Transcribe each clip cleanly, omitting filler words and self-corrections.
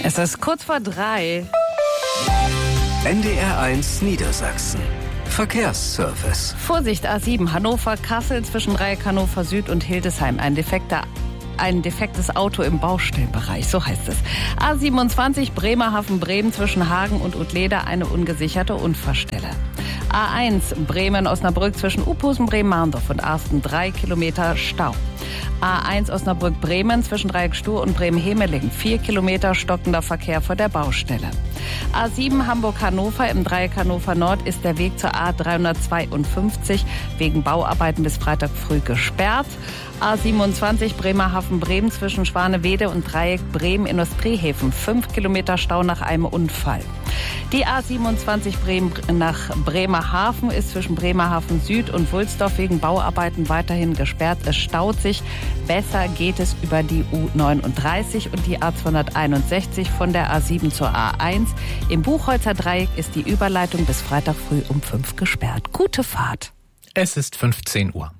Es ist kurz vor 3. NDR1 Niedersachsen. Verkehrsservice. Vorsicht, A7 Hannover-Kassel zwischen Dreieck Hannover Süd und Hildesheim. Ein defektes Auto im Baustellenbereich, so heißt es. A27 Bremerhaven-Bremen zwischen Hagen und Utleder, eine ungesicherte Unfallstelle. A1 Bremen-Osnabrück zwischen Uphusen, Bremen-Marndorf und Arsten 3 Kilometer Stau. A1 Osnabrück-Bremen zwischen Dreieck Stur und Bremen-Hemeling 4 Kilometer stockender Verkehr vor der Baustelle. A7 Hamburg-Hannover im Dreieck Hannover Nord ist der Weg zur A352 wegen Bauarbeiten bis Freitag früh gesperrt. A27 Bremerhaven-Bremen zwischen Schwanewede und Dreieck Bremen-Industriehäfen 5 Kilometer Stau nach einem Unfall. Die A27 Bremen nach Bremerhaven ist zwischen Bremerhaven Süd und Wulsdorf wegen Bauarbeiten weiterhin gesperrt. Es staut sich. Besser geht es über die U39 und die A261 von der A7 zur A1. Im Buchholzer Dreieck ist die Überleitung bis Freitag früh um 5 gesperrt. Gute Fahrt. Es ist 15 Uhr.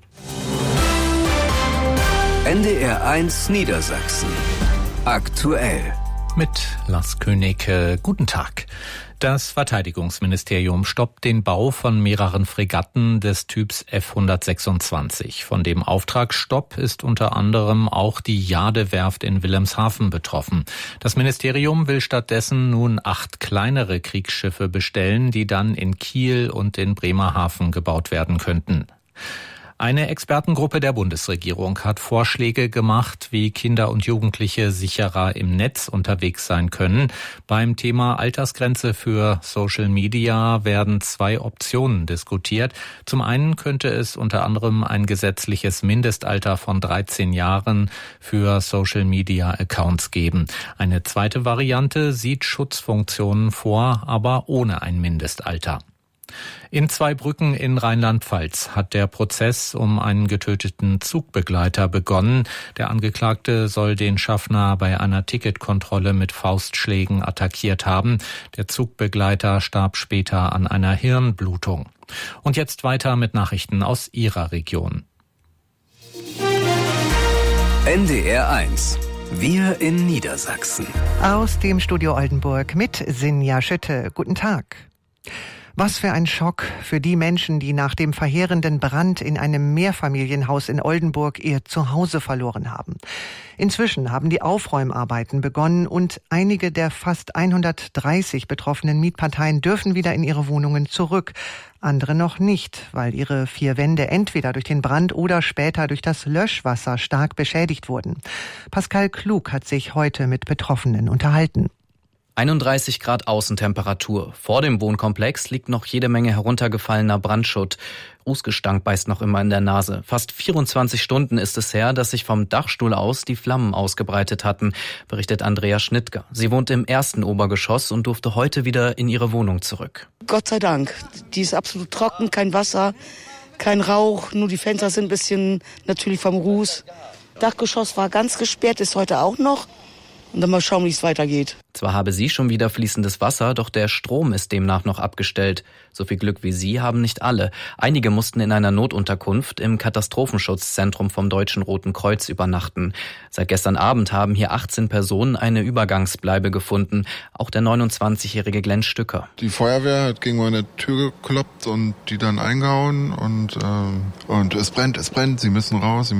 NDR1 Niedersachsen. Aktuell. Mit Lars König. Guten Tag. Das Verteidigungsministerium stoppt den Bau von mehreren Fregatten des Typs F-126. Von dem Auftragsstopp ist unter anderem auch die Jade-Werft in Wilhelmshaven betroffen. Das Ministerium will stattdessen nun 8 kleinere Kriegsschiffe bestellen, die dann in Kiel und in Bremerhaven gebaut werden könnten. Eine Expertengruppe der Bundesregierung hat Vorschläge gemacht, wie Kinder und Jugendliche sicherer im Netz unterwegs sein können. Beim Thema Altersgrenze für Social Media werden 2 Optionen diskutiert. Zum einen könnte es unter anderem ein gesetzliches Mindestalter von 13 Jahren für Social Media Accounts geben. Eine zweite Variante sieht Schutzfunktionen vor, aber ohne ein Mindestalter. In Zweibrücken in Rheinland-Pfalz hat der Prozess um einen getöteten Zugbegleiter begonnen. Der Angeklagte soll den Schaffner bei einer Ticketkontrolle mit Faustschlägen attackiert haben. Der Zugbegleiter starb später an einer Hirnblutung. Und jetzt weiter mit Nachrichten aus Ihrer Region. NDR1. Wir in Niedersachsen. Aus dem Studio Oldenburg mit Sinja Schütte. Guten Tag. Was für ein Schock für die Menschen, die nach dem verheerenden Brand in einem Mehrfamilienhaus in Oldenburg ihr Zuhause verloren haben. Inzwischen haben die Aufräumarbeiten begonnen und einige der fast 130 betroffenen Mietparteien dürfen wieder in ihre Wohnungen zurück. Andere noch nicht, weil ihre 4 Wände entweder durch den Brand oder später durch das Löschwasser stark beschädigt wurden. Pascal Klug hat sich heute mit Betroffenen unterhalten. 31 Grad Außentemperatur. Vor dem Wohnkomplex liegt noch jede Menge heruntergefallener Brandschutt. Rußgestank beißt noch immer in der Nase. Fast 24 Stunden ist es her, dass sich vom Dachstuhl aus die Flammen ausgebreitet hatten, berichtet Andrea Schnittger. Sie wohnt im 1. Obergeschoss und durfte heute wieder in ihre Wohnung zurück. Gott sei Dank. Die ist absolut trocken, kein Wasser, kein Rauch, nur die Fenster sind ein bisschen natürlich vom Ruß. Dachgeschoss war ganz gesperrt, ist heute auch noch. Und dann mal schauen, wie es weitergeht. Zwar habe sie schon wieder fließendes Wasser, doch der Strom ist demnach noch abgestellt. So viel Glück wie sie haben nicht alle. Einige mussten in einer Notunterkunft im Katastrophenschutzzentrum vom Deutschen Roten Kreuz übernachten. Seit gestern Abend haben hier 18 Personen eine Übergangsbleibe gefunden. Auch der 29-jährige Glenn Stücker. Die Feuerwehr hat gegen meine Tür gekloppt und die dann eingehauen und es brennt, sie müssen raus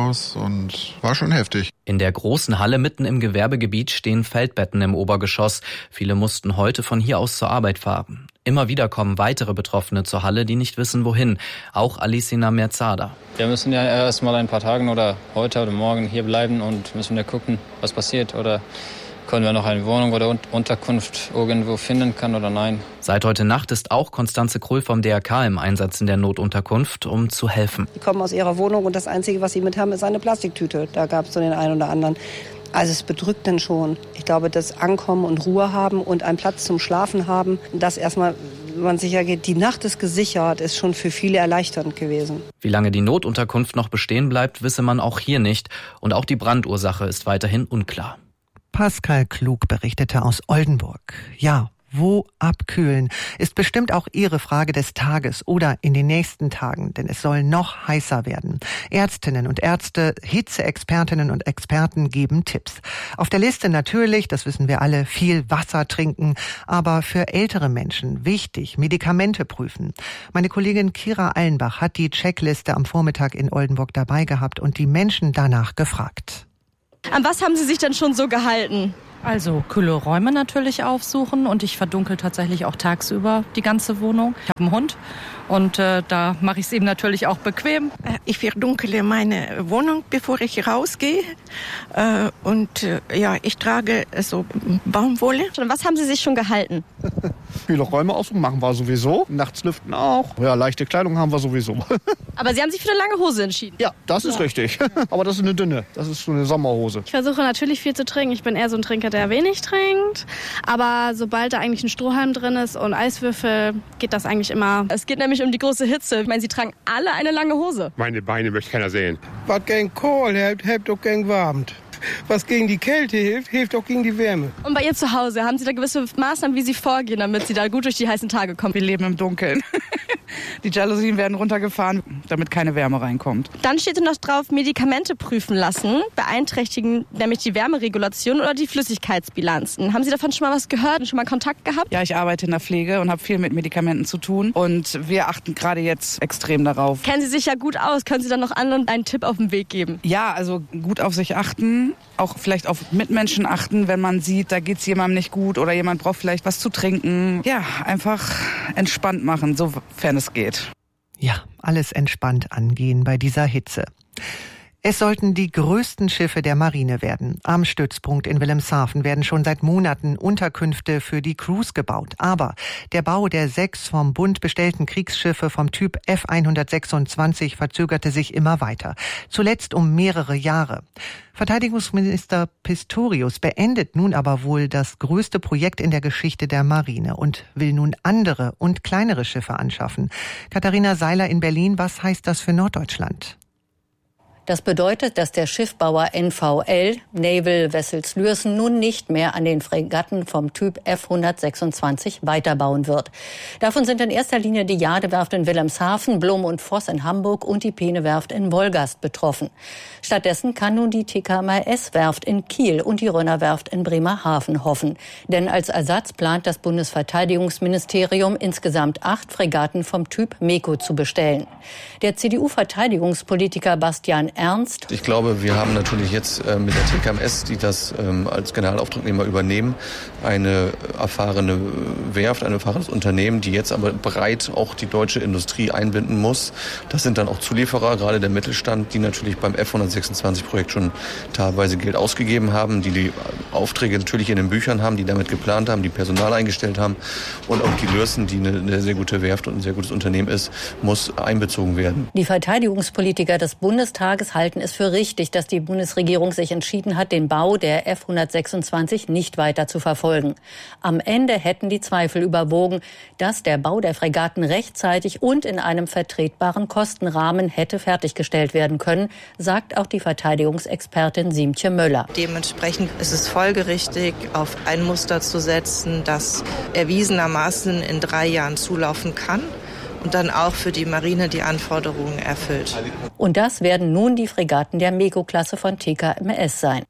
und war schon heftig. In der großen Halle mitten im Gewerbegebiet stehen Feldbetten im Obergeschoss. Viele mussten heute von hier aus zur Arbeit fahren. Immer wieder kommen weitere Betroffene zur Halle, die nicht wissen, wohin. Auch Alicina Merzada. Wir müssen ja erst mal ein paar Tage oder heute oder morgen hier bleiben und müssen ja gucken, was passiert. Oder können wir noch eine Wohnung oder Unterkunft irgendwo finden kann oder nein. Seit heute Nacht ist auch Konstanze Krull vom DRK im Einsatz in der Notunterkunft, um zu helfen. Die kommen aus ihrer Wohnung und das Einzige, was sie mit haben, ist eine Plastiktüte. Da gab es so den einen oder anderen. Also es bedrückt dann schon. Ich glaube, das Ankommen und Ruhe haben und einen Platz zum Schlafen haben, das erstmal, wenn man sicher geht, die Nacht ist gesichert, ist schon für viele erleichternd gewesen. Wie lange die Notunterkunft noch bestehen bleibt, wisse man auch hier nicht. Und auch die Brandursache ist weiterhin unklar. Pascal Klug berichtete aus Oldenburg. Ja, Wo abkühlen? Ist bestimmt auch Ihre Frage des Tages oder in den nächsten Tagen, denn es soll noch heißer werden. Ärztinnen und Ärzte, Hitzeexpertinnen und Experten geben Tipps. Auf der Liste natürlich, das wissen wir alle, viel Wasser trinken, aber für ältere Menschen wichtig, Medikamente prüfen. Meine Kollegin Kira Allenbach hat die Checkliste am Vormittag in Oldenburg dabei gehabt und die Menschen danach gefragt. An was haben Sie sich denn schon so gehalten? Also kühle Räume natürlich aufsuchen und ich verdunkel tatsächlich auch tagsüber die ganze Wohnung. Ich habe einen Hund und da mache ich es ihm natürlich auch bequem. Ich verdunkle meine Wohnung, bevor ich rausgehe ich trage so Baumwolle. Und was haben Sie sich schon gehalten? Kühle Räume aufsuchen machen wir sowieso, nachts lüften auch. Ja, leichte Kleidung haben wir sowieso. Aber Sie haben sich für eine lange Hose entschieden? Ja, das ist richtig. Aber das ist eine dünne, das ist so eine Sommerhose. Ich versuche natürlich viel zu trinken. Ich bin eher so ein Trinker, der wenig trinkt. Aber sobald da eigentlich ein Strohhalm drin ist und Eiswürfel, geht das eigentlich immer. Es geht nämlich um die große Hitze. Ich meine, Sie tragen alle eine lange Hose. Meine Beine möchte keiner sehen. Was gegen Kohl hilft auch gegen warm. Was gegen die Kälte hilft auch gegen die Wärme. Und bei ihr zu Hause, haben Sie da gewisse Maßnahmen, wie Sie vorgehen, damit Sie da gut durch die heißen Tage kommen? Wir leben im Dunkeln. Die Jalousien werden runtergefahren, damit keine Wärme reinkommt. Dann steht noch drauf, Medikamente prüfen lassen, beeinträchtigen nämlich die Wärmeregulation oder die Flüssigkeitsbilanzen. Haben Sie davon schon mal was gehört und schon mal Kontakt gehabt? Ja, ich arbeite in der Pflege und habe viel mit Medikamenten zu tun. Und wir achten gerade jetzt extrem darauf. Kennen Sie sich ja gut aus. Können Sie dann noch anderen einen Tipp auf den Weg geben? Ja, also gut auf sich achten. Auch vielleicht auf Mitmenschen achten, wenn man sieht, da geht's jemandem nicht gut oder jemand braucht vielleicht was zu trinken. Ja, einfach entspannt machen, sofern es geht. Ja, alles entspannt angehen bei dieser Hitze. Es sollten die größten Schiffe der Marine werden. Am Stützpunkt in Wilhelmshaven werden schon seit Monaten Unterkünfte für die Crews gebaut. Aber der Bau der 6 vom Bund bestellten Kriegsschiffe vom Typ F126 verzögerte sich immer weiter. Zuletzt um mehrere Jahre. Verteidigungsminister Pistorius beendet nun aber wohl das größte Projekt in der Geschichte der Marine und will nun andere und kleinere Schiffe anschaffen. Katharina Seiler in Berlin, was heißt das für Norddeutschland? Das bedeutet, dass der Schiffbauer NVL, Naval Vessels Lürssen, nun nicht mehr an den Fregatten vom Typ F126 weiterbauen wird. Davon sind in erster Linie die Jadewerft in Wilhelmshaven, Blom und Voss in Hamburg und die Peene-Werft in Wolgast betroffen. Stattdessen kann nun die TKMS-Werft in Kiel und die Rönner-Werft in Bremerhaven hoffen. Denn als Ersatz plant das Bundesverteidigungsministerium insgesamt 8 Fregatten vom Typ MEKO zu bestellen. Der CDU-Verteidigungspolitiker Bastian Ernst. Ich glaube, wir haben natürlich jetzt mit der TKMS, die das als Generalauftragnehmer übernehmen, eine erfahrene Werft, ein erfahrenes Unternehmen, die jetzt aber breit auch die deutsche Industrie einbinden muss. Das sind dann auch Zulieferer, gerade der Mittelstand, die natürlich beim F126-Projekt schon teilweise Geld ausgegeben haben, die Aufträge natürlich in den Büchern haben, die damit geplant haben, die Personal eingestellt haben. Und auch die Lürssen, die eine sehr gute Werft und ein sehr gutes Unternehmen ist, muss einbezogen werden. Die Verteidigungspolitiker des Bundestages halten es für richtig, dass die Bundesregierung sich entschieden hat, den Bau der F126 nicht weiter zu verfolgen. Am Ende hätten die Zweifel überwogen, dass der Bau der Fregatten rechtzeitig und in einem vertretbaren Kostenrahmen hätte fertiggestellt werden können, sagt auch die Verteidigungsexpertin Siemtje Möller. Dementsprechend ist es folgerichtig, auf ein Muster zu setzen, das erwiesenermaßen in 3 Jahren zulaufen kann und dann auch für die Marine die Anforderungen erfüllt. Und das werden nun die Fregatten der MEKO-Klasse von TKMS sein.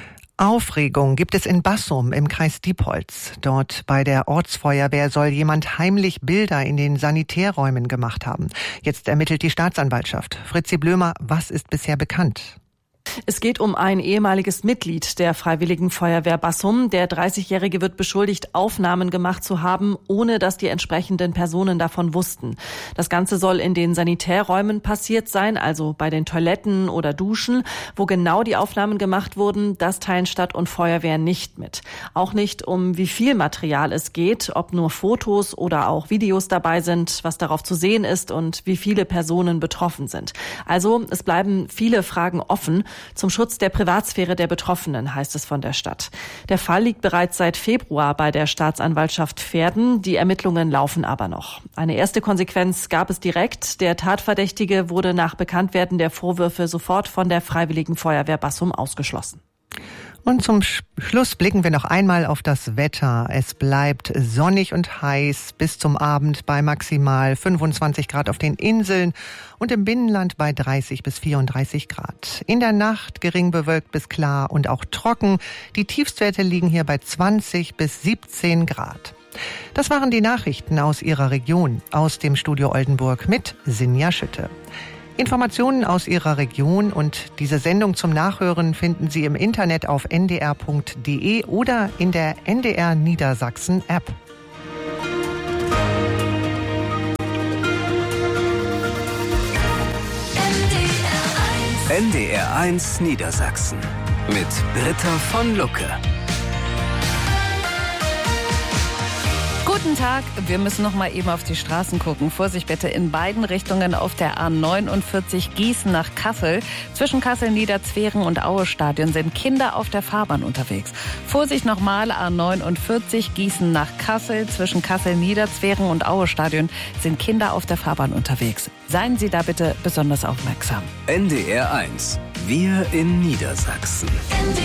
Aufregung gibt es in Bassum im Kreis Diepholz. Dort bei der Ortsfeuerwehr soll jemand heimlich Bilder in den Sanitärräumen gemacht haben. Jetzt ermittelt die Staatsanwaltschaft. Fritzi Blömer, was ist bisher bekannt? Es geht um ein ehemaliges Mitglied der Freiwilligen Feuerwehr Bassum. Der 30-Jährige wird beschuldigt, Aufnahmen gemacht zu haben, ohne dass die entsprechenden Personen davon wussten. Das Ganze soll in den Sanitärräumen passiert sein, also bei den Toiletten oder Duschen. Wo genau die Aufnahmen gemacht wurden, das teilen Stadt und Feuerwehr nicht mit. Auch nicht, um wie viel Material es geht, ob nur Fotos oder auch Videos dabei sind, was darauf zu sehen ist und wie viele Personen betroffen sind. Also es bleiben viele Fragen offen. Zum Schutz der Privatsphäre der Betroffenen, heißt es von der Stadt. Der Fall liegt bereits seit Februar bei der Staatsanwaltschaft Verden. Die Ermittlungen laufen aber noch. Eine erste Konsequenz gab es direkt. Der Tatverdächtige wurde nach Bekanntwerden der Vorwürfe sofort von der Freiwilligen Feuerwehr Bassum ausgeschlossen. Und zum Schluss blicken wir noch einmal auf das Wetter. Es bleibt sonnig und heiß bis zum Abend bei maximal 25 Grad auf den Inseln und im Binnenland bei 30 bis 34 Grad. In der Nacht gering bewölkt bis klar und auch trocken. Die Tiefstwerte liegen hier bei 20 bis 17 Grad. Das waren die Nachrichten aus Ihrer Region, aus dem Studio Oldenburg mit Sinja Schütte. Informationen aus Ihrer Region und diese Sendung zum Nachhören finden Sie im Internet auf ndr.de oder in der NDR Niedersachsen App. NDR 1 Niedersachsen mit Britta von Lucke. Guten Tag, wir müssen noch mal eben auf die Straßen gucken. Vorsicht bitte in beiden Richtungen auf der A49 Gießen nach Kassel. Zwischen Kassel-Niederzweren und Aue-Stadion sind Kinder auf der Fahrbahn unterwegs. Vorsicht nochmal, A49 Gießen nach Kassel. Zwischen Kassel-Niederzweren und Aue-Stadion sind Kinder auf der Fahrbahn unterwegs. Seien Sie da bitte besonders aufmerksam. NDR 1, wir in Niedersachsen.